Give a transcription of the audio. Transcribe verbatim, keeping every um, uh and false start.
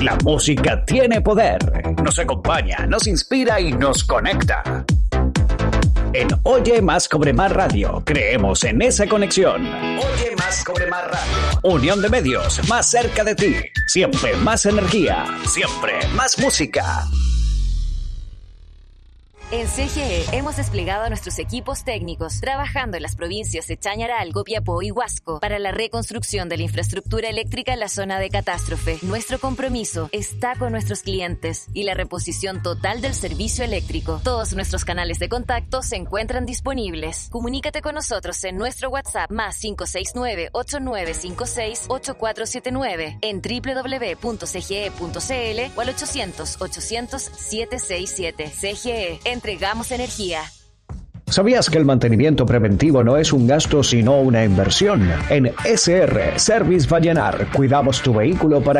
La música tiene poder. Nos acompaña, nos inspira y nos conecta. En Oye Más Cobre Más Radio, creemos en esa conexión. Oye Más Cobre Más Radio. Unión de medios, más cerca de ti. Siempre más energía, siempre más música. En C G E hemos desplegado a nuestros equipos técnicos trabajando en las provincias de Chañaral, Copiapó y Huasco para la reconstrucción de la infraestructura eléctrica en la zona de catástrofe. Nuestro compromiso está con nuestros clientes y la reposición total del servicio eléctrico. Todos nuestros canales de contacto se encuentran disponibles. Comunícate con nosotros en nuestro WhatsApp más cinco seis nueve, ocho nueve cinco seis, ocho cuatro siete nueve, en doble u doble u doble u punto c g e punto c l o al ochocientos, ochocientos, siete seis siete. C G E, entregamos energía. ¿Sabías que el mantenimiento preventivo no es un gasto sino una inversión? En S R Service Vallenar cuidamos tu vehículo para